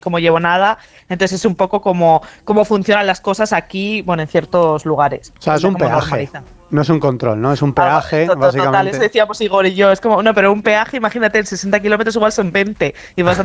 como llevo nada, entonces es un poco como cómo funcionan las cosas aquí, bueno, en ciertos lugares. O sea, es un Cómo peaje, normalizan. no es un control, ¿no? Es un peaje, Total, eso básicamente. decíamos Igor y yo, es como, no, pero un peaje, imagínate, en 60 kilómetros igual son 20 y vas